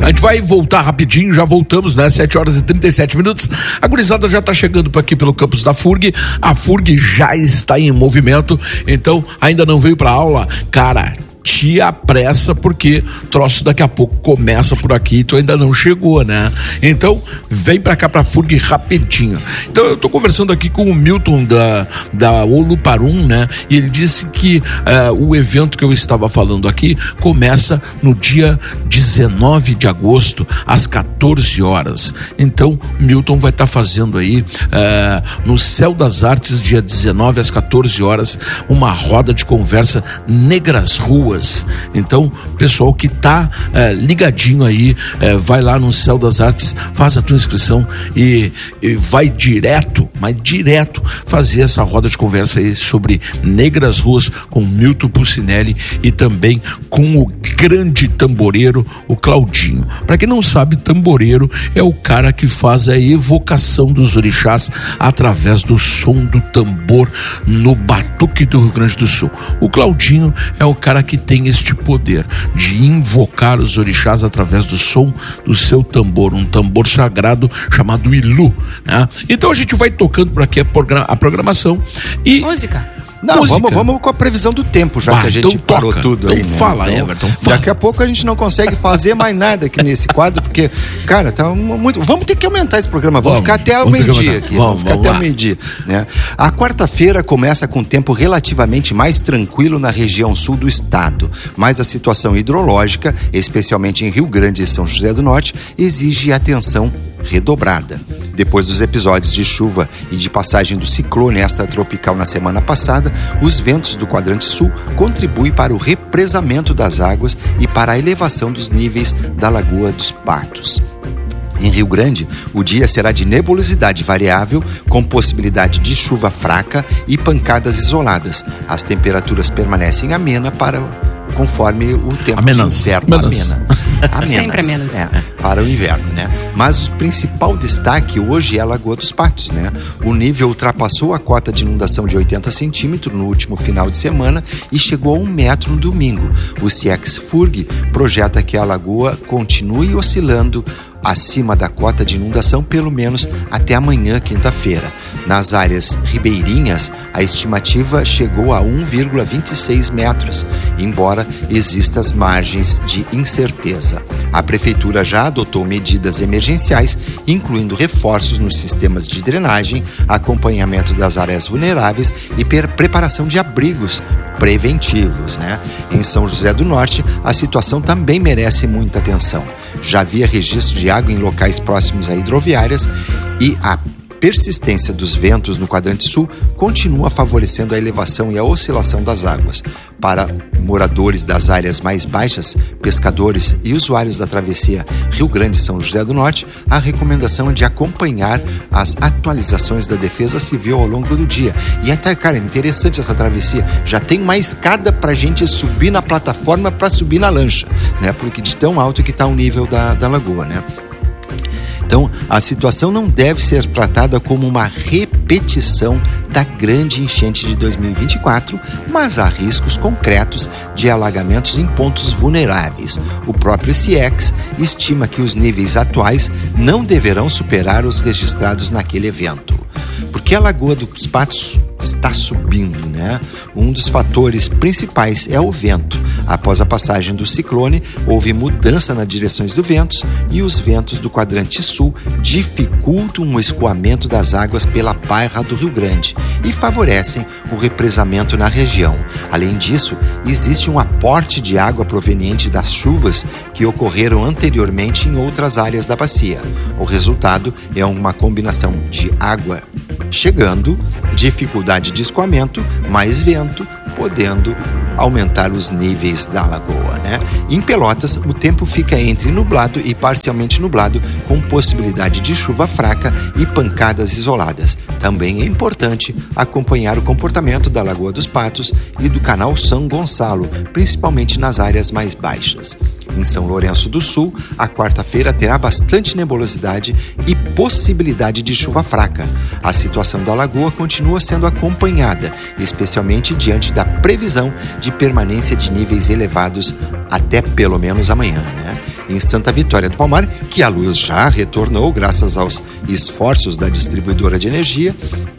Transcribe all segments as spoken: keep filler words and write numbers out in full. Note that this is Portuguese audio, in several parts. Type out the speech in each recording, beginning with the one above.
A gente vai voltar rapidinho, já voltamos, né? sete horas e trinta e sete minutos. A gurizada já tá chegando por aqui pelo campus da F U R G. A F U R G já está em movimento, então ainda não veio pra aula? Cara, te apressa, porque troço daqui a pouco começa por aqui e tu ainda não chegou, né? Então, vem pra cá pra F U R G rapidinho. Então, eu tô conversando aqui com o Milton da, da Oluparum, né? E ele disse que uh, o evento que eu estava falando aqui começa no dia dezenove de agosto, às quatorze horas. Então, Milton vai estar tá fazendo aí, uh, no Céu das Artes, dia dezenove às quatorze horas, uma roda de conversa Negras Ruas. Então, pessoal que tá é, ligadinho aí, é, vai lá no Céu das Artes, faz a tua inscrição e, e vai direto, mas direto fazer essa roda de conversa aí sobre Negras Ruas com Milton Pucinelli e também com o grande tamboreiro, o Claudinho. Para quem não sabe, tamboreiro é o cara que faz a evocação dos orixás através do som do tambor no batuque do Rio Grande do Sul. O Claudinho é o cara que tem este poder de invocar os orixás através do som do seu tambor, um tambor sagrado chamado Ilu, né? Então a gente vai tocando por aqui a, program- a programação e... Música. Não, vamos, vamos com a previsão do tempo, já bah, que a gente então parou toca. tudo então aí, né? Fala, então, Everton, fala. Daqui a pouco a gente não consegue fazer mais nada aqui nesse quadro, porque, cara, tá muito... Vamos ter que aumentar esse programa, vamos, vamos ficar até o meio-dia aqui, vamos, vamos ficar vamos até o meio-dia, né? A quarta-feira começa com tempo relativamente mais tranquilo na região sul do estado, mas a situação hidrológica, especialmente em Rio Grande e São José do Norte, exige atenção redobrada. Depois dos episódios de chuva e de passagem do ciclone extratropical na semana passada, os ventos do quadrante sul contribuem para o represamento das águas e para a elevação dos níveis da Lagoa dos Patos. Em Rio Grande, o dia será de nebulosidade variável, com possibilidade de chuva fraca e pancadas isoladas. As temperaturas permanecem amena para... conforme o tempo Amenas. de inverno. Amena. Amenas. Sempre amenas. É, para o inverno, né? Mas o principal destaque hoje é a Lagoa dos Patos, né? O nível ultrapassou a cota de inundação de oitenta centímetros no último final de semana e chegou a um metro no domingo. O Ciex F U R G projeta que a lagoa continue oscilando acima da cota de inundação pelo menos até amanhã, quinta-feira. Nas áreas ribeirinhas, a estimativa chegou a um vírgula vinte e seis metros, embora existam as margens de incerteza. A prefeitura já adotou medidas emergenciais, incluindo reforços nos sistemas de drenagem, acompanhamento das áreas vulneráveis e per- preparação de abrigos preventivos, né? Em São José do Norte, a situação também merece muita atenção. Já havia registro de água em locais próximos a hidroviárias e a persistência dos ventos no quadrante sul continua favorecendo a elevação e a oscilação das águas. Para moradores das áreas mais baixas, pescadores e usuários da travessia Rio Grande e São José do Norte, a recomendação é de acompanhar as atualizações da Defesa Civil ao longo do dia. E até, cara, interessante essa travessia. Já tem uma escada pra gente subir na plataforma para subir na lancha, né? Porque de tão alto que tá o nível da, da lagoa, né? Então, a situação não deve ser tratada como uma repetição da grande enchente de dois mil e vinte e quatro, mas há riscos concretos de alagamentos em pontos vulneráveis. O próprio Ciex estima que os níveis atuais não deverão superar os registrados naquele evento. Porque a Lagoa dos Patos está subindo, né? Um dos fatores principais é o vento. Após a passagem do ciclone, houve mudança nas direções dos ventos e os ventos do quadrante sul dificultam o escoamento das águas pela bairra do Rio Grande e favorecem o represamento na região. Além disso, existe um aporte de água proveniente das chuvas que ocorreram anteriormente em outras áreas da bacia. O resultado é uma combinação de água chegando, dificuldade de escoamento, mais vento, podendo aumentar os níveis da lagoa, né? Em Pelotas, o tempo fica entre nublado e parcialmente nublado, com possibilidade de chuva fraca e pancadas isoladas. Também é importante acompanhar o comportamento da Lagoa dos Patos e do Canal São Gonçalo, principalmente nas áreas mais baixas. Em São Lourenço do Sul, a quarta-feira terá bastante nebulosidade e possibilidade de chuva fraca. A situação da lagoa continua sendo acompanhada, especialmente diante da previsão de permanência de níveis elevados até pelo menos amanhã, né? Em Santa Vitória do Palmar, que a luz já retornou graças aos esforços da distribuidora de energia,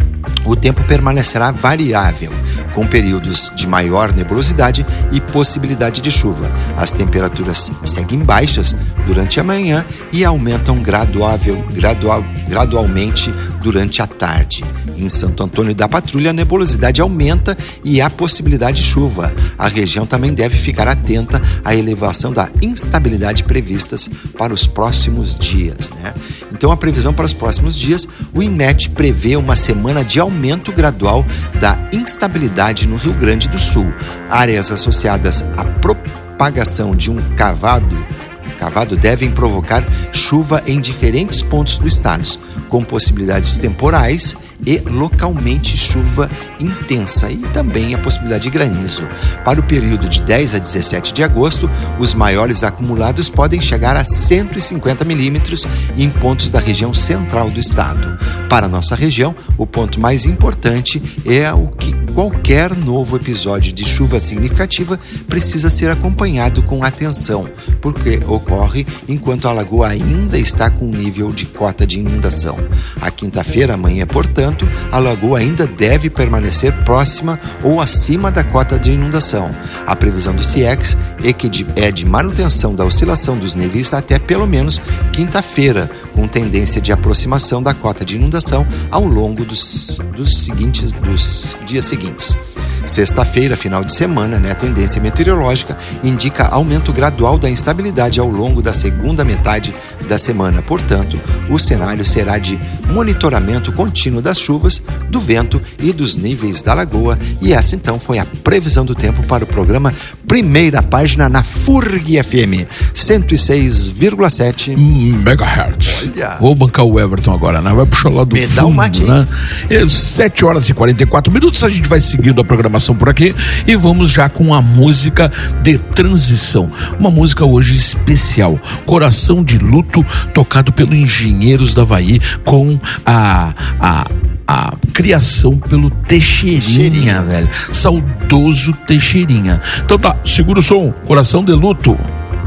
o tempo permanecerá variável, com períodos de maior nebulosidade e possibilidade de chuva. As temperaturas seguem baixas durante a manhã e aumentam graduável, gradual, gradualmente durante a tarde. Em Santo Antônio da Patrulha, a nebulosidade aumenta e há possibilidade de chuva. A região também deve ficar atenta à elevação da instabilidade previstas para os próximos dias, né? Então, a previsão para os próximos dias, o INMET prevê uma semana de aumento gradual da instabilidade no Rio Grande do Sul. Áreas associadas à propagação de um cavado Cavado devem provocar chuva em diferentes pontos do estado, com possibilidades temporais e localmente chuva intensa e também a possibilidade de granizo. Para o período de dez a dezessete de agosto, os maiores acumulados podem chegar a cento e cinquenta milímetros em pontos da região central do estado. Para a nossa região, o ponto mais importante é o que qualquer novo episódio de chuva significativa precisa ser acompanhado com atenção, porque ocorre enquanto a lagoa ainda está com nível de cota de inundação. A quinta-feira, amanhã, portanto, a lagoa ainda deve permanecer próxima ou acima da cota de inundação. A previsão do CIEX é, que de, é de manutenção da oscilação dos níveis até pelo menos quinta-feira, com tendência de aproximação da cota de inundação ao longo dos, dos, seguintes, dos dias seguintes. Sexta-feira, final de semana, né, a tendência meteorológica indica aumento gradual da instabilidade ao longo da segunda metade da semana. Portanto, o cenário será de monitoramento contínuo das chuvas, do vento e dos níveis da lagoa. E essa, então, foi a previsão do tempo para o programa Primeira Página na Furg F M cento e seis vírgula sete megahertz. Olha. Vou bancar o Everton agora, né? Vai puxar lá do Me fundo, dá um mate, né? sete horas e quarenta e quatro minutos, a gente vai seguindo a programação por aqui e vamos já com a música de transição. Uma música hoje especial, Coração de Luto, tocado pelo Engenheiros da Havaí, com a, a, a criação pelo Teixeirinha, Teixeirinha, velho. Saudoso Teixeirinha. Então tá, segura o som, Coração de Luto.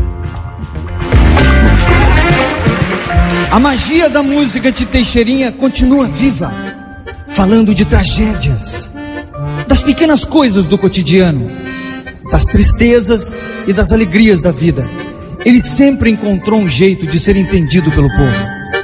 A magia da música de Teixeirinha continua viva, falando de tragédias, das pequenas coisas do cotidiano, das tristezas e das alegrias da vida. Ele sempre encontrou um jeito de ser entendido pelo povo.